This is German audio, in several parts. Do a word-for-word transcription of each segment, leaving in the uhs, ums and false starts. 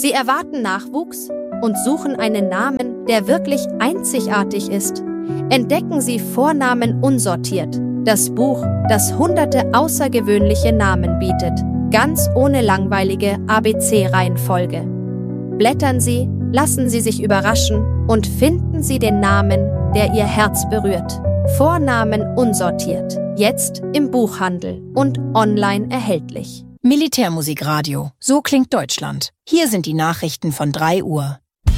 Sie erwarten Nachwuchs und suchen einen Namen, der wirklich einzigartig ist. Entdecken Sie Vornamen unsortiert. Das Buch, das hunderte außergewöhnliche Namen bietet. Ganz ohne langweilige A B C-Reihenfolge. Blättern Sie, lassen Sie sich überraschen und finden Sie den Namen, der Ihr Herz berührt. Vornamen unsortiert. Jetzt im Buchhandel und online erhältlich. Militärmusikradio. So klingt Deutschland. Hier sind die Nachrichten von drei Uhr.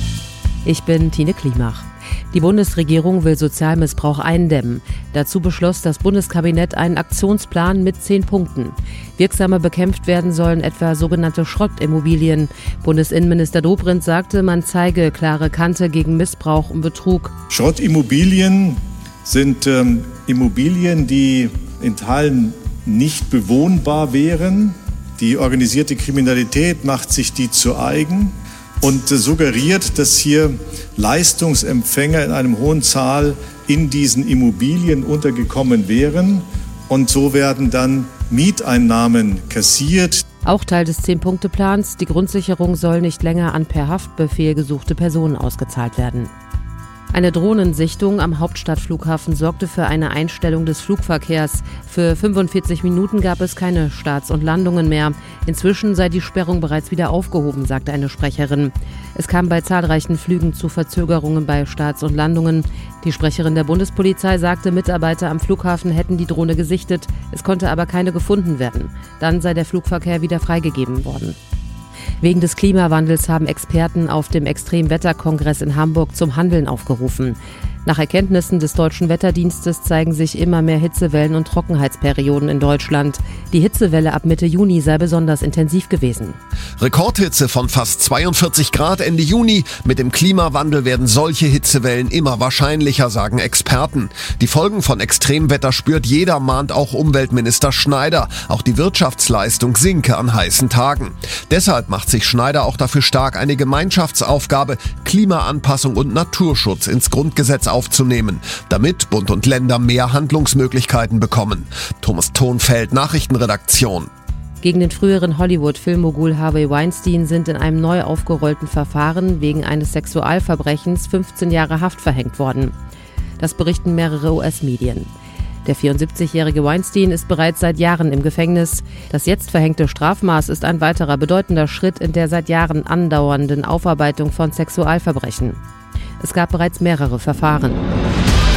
Ich bin Tine Klimach. Die Bundesregierung will Sozialmissbrauch eindämmen. Dazu beschloss das Bundeskabinett einen Aktionsplan mit zehn Punkten. Wirksamer bekämpft werden sollen etwa sogenannte Schrottimmobilien. Bundesinnenminister Dobrindt sagte, man zeige klare Kante gegen Missbrauch und Betrug. Schrottimmobilien sind ähm, Immobilien, die in Teilen nicht bewohnbar wären. Die organisierte Kriminalität macht sich die zu eigen und äh, suggeriert, dass hier Leistungsempfänger in einem hohen Zahl in diesen Immobilien untergekommen wären. Und so werden dann Mieteinnahmen kassiert. Auch Teil des Zehn-Punkte-Plans, die Grundsicherung soll nicht länger an per Haftbefehl gesuchte Personen ausgezahlt werden. Eine Drohnensichtung am Hauptstadtflughafen sorgte für eine Einstellung des Flugverkehrs. Für fünfundvierzig Minuten gab es keine Starts und Landungen mehr. Inzwischen sei die Sperrung bereits wieder aufgehoben, sagte eine Sprecherin. Es kam bei zahlreichen Flügen zu Verzögerungen bei Starts und Landungen. Die Sprecherin der Bundespolizei sagte, Mitarbeiter am Flughafen hätten die Drohne gesichtet. Es konnte aber keine gefunden werden. Dann sei der Flugverkehr wieder freigegeben worden. Wegen des Klimawandels haben Experten auf dem Extremwetterkongress in Hamburg zum Handeln aufgerufen. Nach Erkenntnissen des Deutschen Wetterdienstes zeigen sich immer mehr Hitzewellen und Trockenheitsperioden in Deutschland. Die Hitzewelle ab Mitte Juni sei besonders intensiv gewesen. Rekordhitze von fast zweiundvierzig Grad Ende Juni. Mit dem Klimawandel werden solche Hitzewellen immer wahrscheinlicher, sagen Experten. Die Folgen von Extremwetter spürt jeder, mahnt auch Umweltminister Schneider. Auch die Wirtschaftsleistung sinke an heißen Tagen. Deshalb macht sich Schneider auch dafür stark, eine Gemeinschaftsaufgabe, Klimaanpassung und Naturschutz ins Grundgesetz aufzunehmen, damit Bund und Länder mehr Handlungsmöglichkeiten bekommen. Thomas Thonfeld, Nachrichtenredaktion. Gegen den früheren Hollywood-Filmmogul Harvey Weinstein sind in einem neu aufgerollten Verfahren wegen eines Sexualverbrechens fünfzehn Jahre Haft verhängt worden. Das berichten mehrere U S-Medien. Der vierundsiebzigjährige Weinstein ist bereits seit Jahren im Gefängnis. Das jetzt verhängte Strafmaß ist ein weiterer bedeutender Schritt in der seit Jahren andauernden Aufarbeitung von Sexualverbrechen. Es gab bereits mehrere Verfahren.